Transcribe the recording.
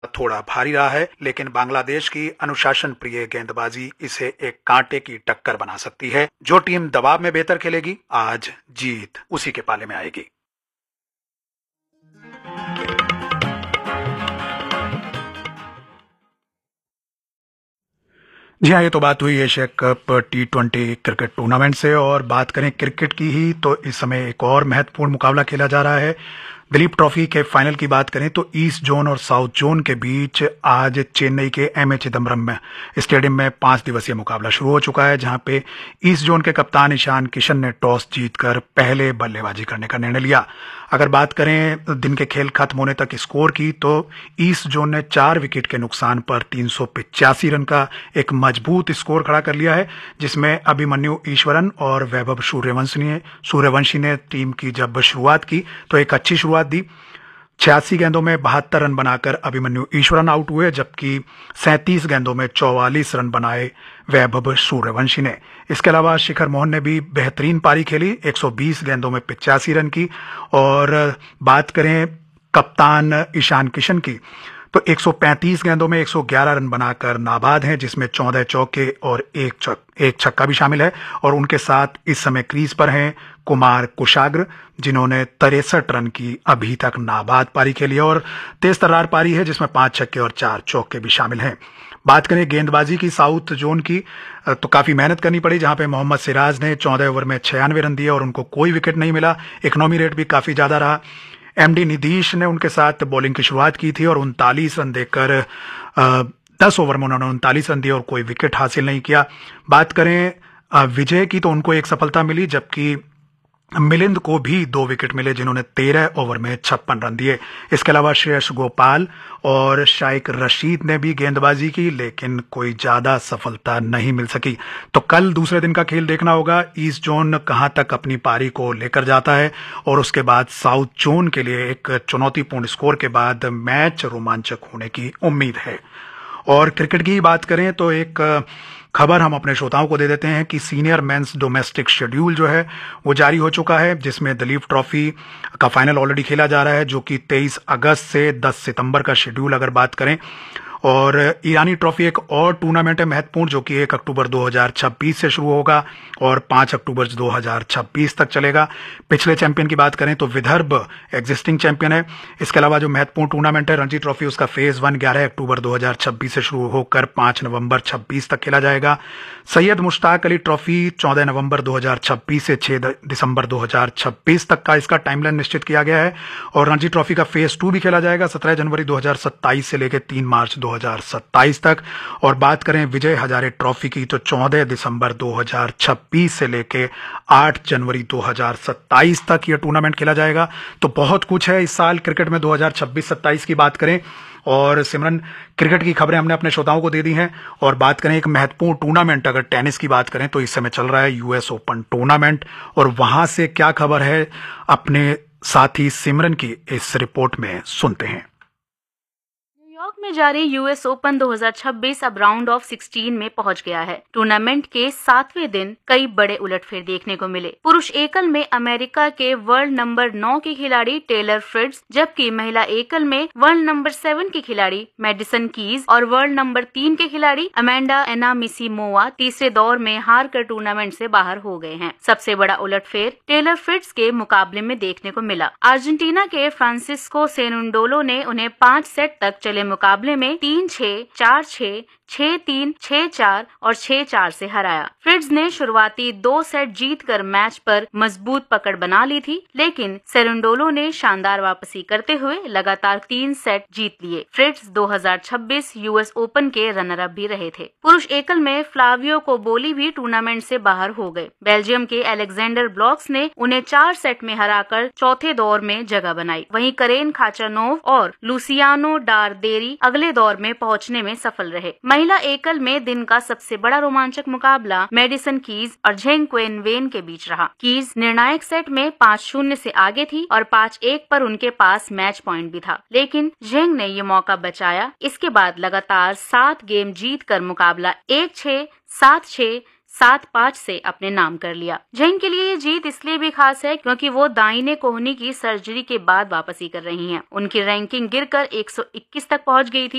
थोड़ा भारी रहा है, लेकिन बांग्लादेश की अनुशासन प्रिय गेंदबाजी इसे एक कांटे की टक्कर बना सकती है। जो टीम दबाव में बेहतर खेलेगी, आज जीत उसी के पाले में आएगी। जी हाँ, ये तो बात हुई Asia cup T20 cricket tournament से। और बात करें क्रिकेट की ही, तो इस समय एक और महत्वपूर्ण मुकाबला खेला जा रहा है। दिलीप ट्रॉफी के फाइनल की बात करें तो ईस्ट जोन और साउथ जोन के बीच आज चेन्नई के एम ए चिदम्बरम में स्टेडियम में 5 दिवसीय मुकाबला शुरू हो चुका है, जहां पे ईस्ट जोन के कप्तान ईशान किशन ने टॉस जीतकर पहले बल्लेबाजी करने का निर्णय लिया। अगर बात करें दिन के खेल खत्म होने तक स्कोर की, तो ईस्ट जोन ने 4 विकेट के नुकसान पर 385 रन का एक मजबूत स्कोर खड़ा कर लिया है, जिसमें अभिमन्यु ईश्वरन और वैभव सूर्यवंशी ने टीम की जब शुरुआत की तो एक अच्छी शुरुआत दी। 86 गेंदों में 72 रन बनाकर अभिमन्यु ईश्वरन आउट हुए, जबकि 37 गेंदों में 44 रन बनाए वैभव सूर्यवंशी ने। इसके अलावा शिखर मोहन ने भी बेहतरीन पारी खेली, 120 गेंदों में 85 रन की। और बात करें कप्तान ईशान किशन की, तो 135 गेंदों में 111 रन बनाकर नाबाद हैं, जिसमें 14 चौके और एक छक्का भी शामिल है। और उनके साथ इस समय क्रीज पर हैं कुमार कुशाग्र, जिन्होंने 63 रन की अभी तक नाबाद पारी खेली है और तेज तर्रार पारी है, जिसमें 5 छक्के और 4 चौके भी शामिल हैं। बात करें गेंदबाजी की साउथ जोन की, तो काफी मेहनत करनी पड़ी, जहां पे मोहम्मद सिराज ने 14 ओवर में 96 रन दिए और उनको कोई विकेट नहीं मिला। इकोनॉमी रेट भी काफी ज्यादा रहा। एमडी नीतीश ने उनके साथ बॉलिंग की शुरुआत की थी और 39 रन देकर 10 ओवर में उन्होंने 39 रन दिए और कोई विकेट हासिल नहीं किया। बात करें विजय की, तो उनको एक सफलता मिली, जबकि मिलिंद को भी 2 विकेट मिले, जिन्होंने 13 ओवर में 56 रन दिए। इसके अलावा श्रेयस गोपाल और शाइक रशीद ने भी गेंदबाजी की, लेकिन कोई ज्यादा सफलता नहीं मिल सकी। तो कल दूसरे दिन का खेल देखना होगा, ईस्ट जोन कहां तक अपनी पारी को लेकर जाता है और उसके बाद साउथ जोन के लिए एक चुनौतीपूर्ण स्कोर के बाद मैच रोमांचक होने की उम्मीद है। और क्रिकेट की बात करें तो एक खबर हम अपने श्रोताओं को दे देते हैं कि सीनियर मेंस डोमेस्टिक शेड्यूल जो है वो जारी हो चुका है, जिसमें दिलीप ट्रॉफी का फाइनल ऑलरेडी खेला जा रहा है, जो कि 23 अगस्त से 10 सितंबर का शेड्यूल अगर बात करें। और ईरानी ट्रॉफी एक और टूर्नामेंट है महत्वपूर्ण, जो कि 1 अक्टूबर 2026 से शुरू होगा और 5 अक्टूबर 2026 तक चलेगा। पिछले चैंपियन की बात करें तो विदर्भ एग्जिस्टिंग चैंपियन है। इसके अलावा जो महत्वपूर्ण टूर्नामेंट है रणजी ट्रॉफी, उसका फेज 1 11 अक्टूबर 2026 से शुरू होकर 5 नवंबर 26 तक खेला जाएगा। सैयद मुश्ताक अली ट्रॉफी 14 नवंबर 2026 से 6 दिसंबर 2026 तक का इसका टाइमलाइन निश्चित किया गया है। और रणजी ट्रॉफी का फेज 2 भी खेला जाएगा 17 जनवरी 2027 से लेकर 3 मार्च 2027 तक। और बात करें विजय हजारे ट्रॉफी की, तो 14 दिसंबर 2026 से लेकर 8 जनवरी 2027 तक यह टूर्नामेंट खेला जाएगा। तो बहुत कुछ है इस साल क्रिकेट में 2026-27 की बात करें। और सिमरन, क्रिकेट की खबरें हमने अपने श्रोताओं को दे दी हैं। और बात करें एक महत्वपूर्ण टूर्नामेंट, अगर टेनिस की बात करें तो इस समय चल रहा है यूएस ओपन टूर्नामेंट, और वहां से क्या खबर है अपने साथी सिमरन की इस रिपोर्ट में सुनते हैं। न्यूयॉर्क में जारी यूएस ओपन 2026 अब राउंड ऑफ 16 में पहुंच गया है। टूर्नामेंट के 7वें दिन कई बड़े उलटफेर देखने को मिले। पुरुष एकल में अमेरिका के वर्ल्ड नंबर 9 की खिलाड़ी टेलर फ्रिट्ज, जबकि महिला एकल में वर्ल्ड नंबर 7 की खिलाड़ी मैडिसन कीज और वर्ल्ड नंबर 3 के खिलाड़ी अमेंडा एनामिसिमोवा तीसरे दौर में हार कर टूर्नामेंट से बाहर हो गए हैं। सबसे बड़ा उलटफेर टेलर फ्रिट्ज के मुकाबले में देखने को मिला। अर्जेंटीना के फ्रांसिस्को सेनुंडोलो ने उन्हें 5 सेट तक चले मुकाबले में 3-6, 4-6, 6-3, 6-4 और 6-4 से हराया। फ्रिट्ज ने शुरुआती 2 सेट जीतकर मैच पर मजबूत पकड़ बना ली थी, लेकिन सेरेंडोलो ने शानदार वापसी करते हुए लगातार 3 सेट जीत लिए। फ्रिट्ज 2026 यूएस ओपन के रनर अप भी रहे थे। पुरुष एकल में फ्लावियो कोबोली भी टूर्नामेंट से बाहर हो गए। बेल्जियम के अलेक्जेंडर ब्लॉक्स ने उन्हें 4 सेट में हराकर चौथे दौर में जगह बनाई। वहीं करेन खाचानोव और लुसियानो डारदेरी अगले दौर में पहुंचने में सफल रहे। महिला एकल में दिन का सबसे बड़ा रोमांचक मुकाबला मेडिसन कीज और झेंग क्वेन वेन के बीच रहा। कीज निर्णायक सेट में 5-0 से आगे थी और 5-1 पर उनके पास मैच पॉइंट भी था, लेकिन झेंग ने ये मौका बचाया। इसके बाद लगातार 7 गेम जीतकर मुकाबला 1-6, 7-6, 7-5 से अपने नाम कर लिया। झेंग के लिए ये जीत इसलिए भी खास है क्योंकि वो दाहिने कोहनी की सर्जरी के बाद वापसी कर रही हैं। उनकी रैंकिंग गिरकर 121 तक पहुंच गई थी।